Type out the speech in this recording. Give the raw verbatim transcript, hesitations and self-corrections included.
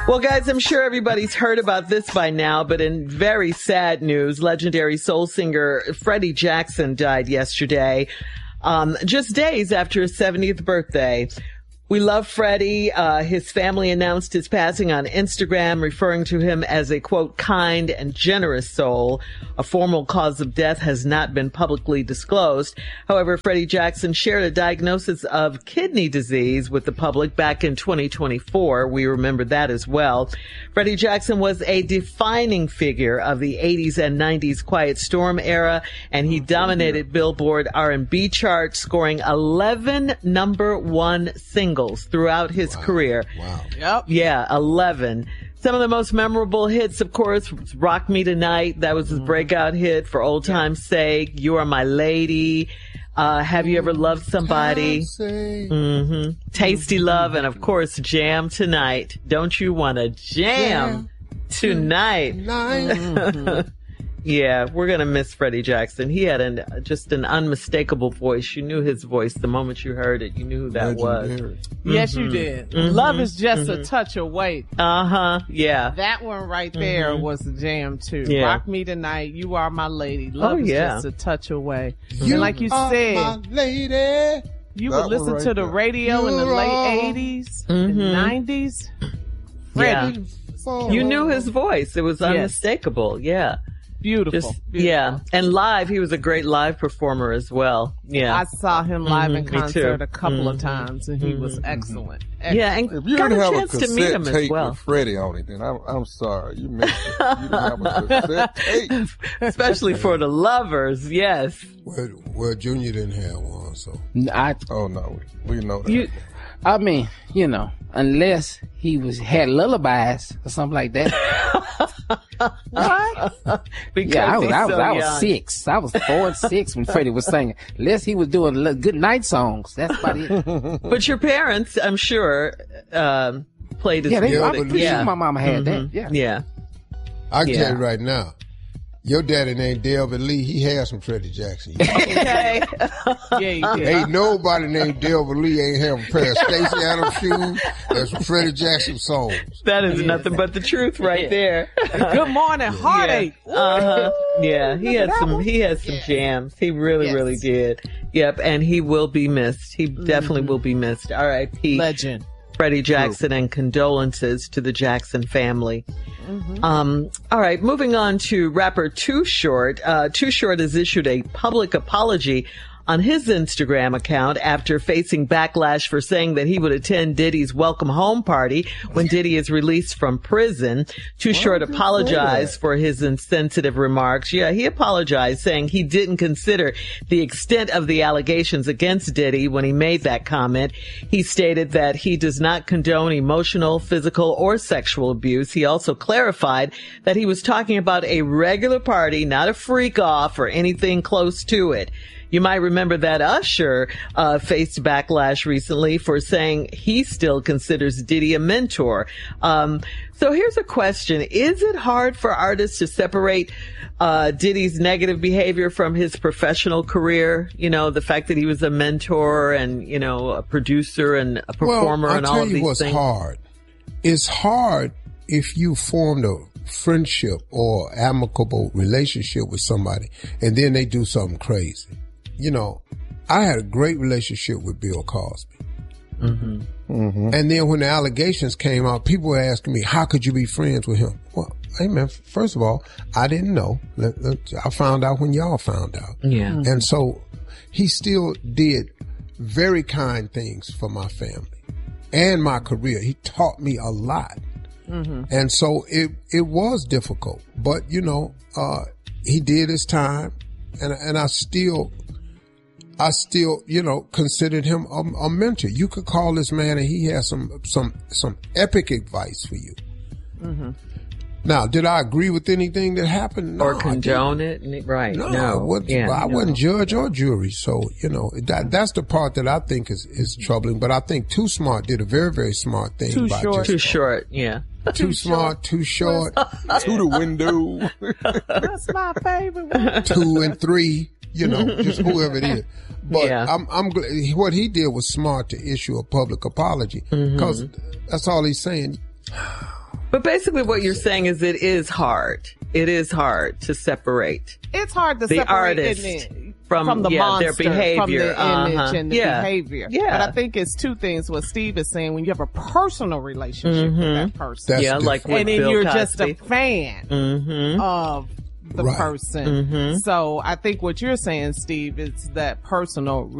Well, guys, I'm sure everybody's heard about this by now, but in very sad news, legendary soul singer Freddie Jackson died yesterday, um, just days after his seventieth birthday. We love Freddie. Uh, his family announced his passing on Instagram, referring to him as a, quote, kind and generous soul. A formal cause of death has not been publicly disclosed. However, Freddie Jackson shared a diagnosis of kidney disease with the public back in twenty twenty-four. We remember that as well. Freddie Jackson was a defining figure of the eighties and nineties Quiet Storm era, and he dominated Billboard R and B charts, scoring eleven number one singles throughout his wow. career. Wow. Yep. Yeah, eleven. Some of the most memorable hits, of course, was Rock Me Tonight. That was his mm-hmm. breakout hit for old time's sake. You Are My Lady. Uh, Have You Ever Loved Somebody? Mm-hmm. Tasty mm-hmm. Love. And of course, Jam Tonight. Don't you want to jam yeah. tonight? tonight. Mm-hmm. Yeah, we're going to miss Freddie Jackson. He had an, just an unmistakable voice. You knew his voice the moment you heard it. You knew who that Legendary. was. Yes, mm-hmm. you did. Mm-hmm. Love is just mm-hmm. a touch away. Uh-huh, yeah. That one right there mm-hmm. was the jam, too. Yeah. Rock Me Tonight, You Are My Lady. Love oh, yeah. is just a touch away. You and like you are said, my lady. you That would listen right to the there. radio You in the are- late eighties Mm-hmm. and nineties. Yeah. Freddie. You knew his voice. It was Yes. unmistakable. Yeah. Beautiful. Just, Beautiful. yeah. And live, he was a great live performer as well. Yeah. I saw him live in Mhm, me concert too. a couple of Mhm. times, and he was Mhm. excellent. Yeah, and If you got didn't a have a chance to meet him cassette as tape well. with Freddie on it, then I'm, I'm sorry. You missed it. You didn't have a cassette tape. Especially for the lovers, yes. Well, well, Junior didn't have one, so. I, Oh, no. We, we know that. you, I mean, you know, unless he was had lullabies or something like that. What? Because Yeah, I was, he's I was, so I was young. six. I was four and six when Freddie was singing. Unless he was doing li- good night songs. That's about it. But your parents, I'm sure, um, played his Yeah, they, music. I'm pretty yeah. sure my mama had Mhm. that. Yeah. Yeah. I can Yeah. tell you right now, your daddy named Delbert Lee. He had some Freddie Jackson. Okay. Yeah, he did. Ain't nobody named Delbert Lee ain't have a pair of Stacey Adams shoes and some Freddie Jackson songs. That is nothing but the truth right there. Good morning, heartache. Yeah. Uh-huh. Yeah, he had some he had some jams. He really, Yes. really did. Yep, and he will be missed. He definitely will be missed. R I P Legend. Freddie Jackson, and condolences to the Jackson family. Mm-hmm. Um, all right, moving on to rapper Too Short. Uh, Too Short has issued a public apology on his Instagram account after facing backlash for saying that he would attend Diddy's welcome home party when Diddy is released from prison. Too Short apologized for his insensitive remarks. Yeah, he apologized, saying he didn't consider the extent of the allegations against Diddy when he made that comment. He stated that he does not condone emotional, physical, or sexual abuse. He also clarified that he was talking about a regular party, not a freak off or anything close to it. You might remember that Usher uh, faced backlash recently for saying he still considers Diddy a mentor. Um, so here's a question. Is it hard for artists to separate uh, Diddy's negative behavior from his professional career? You know, the fact that he was a mentor and, you know, a producer and a performer well, and I'll all tell of you these what's things? hard. It's hard if you formed a friendship or amicable relationship with somebody and then they do something crazy. You know, I had a great relationship with Bill Cosby. Mm-hmm. Mm-hmm. And then when the allegations came out, people were asking me, how could you be friends with him? Well, hey man, first of all, I didn't know. I found out when y'all found out. Yeah. Mm-hmm. And so he still did very kind things for my family and my career. He taught me a lot. Mm-hmm. And so it, it was difficult, but you know, uh, he did his time and, and I still, I still, you know, considered him a, a mentor. You could call this man and he has some, some, some epic advice for you. Mm-hmm. Now, did I agree with anything that happened? No, Or condone it? Right. No, No. I, wasn't, Yeah, I no. wasn't judge or jury. So, you know, that, that's the part that I think is, is troubling. But I think Too Smart did a very, very smart thing. Too by Short. just Too short. Yeah. Too smart, too short, to the window, That's my favorite one. two and three, you know, just whoever it is. But Yeah. I'm, I'm glad what he did was smart to issue a public apology because that's all he's saying. But basically what you're saying is it is hard. It is hard to separate It's hard to the separate artist it from, from the yeah, monster, their behavior, from the image uh-huh. and the yeah. behavior. Yeah. But I think it's two things. What Steve is saying, when you have a personal relationship Mm-hmm. with that person, That's yeah, like with and then Bill you're Cosby. just a fan Mm-hmm. of the Right. person. Mm-hmm. So I think what you're saying, Steve, is that personal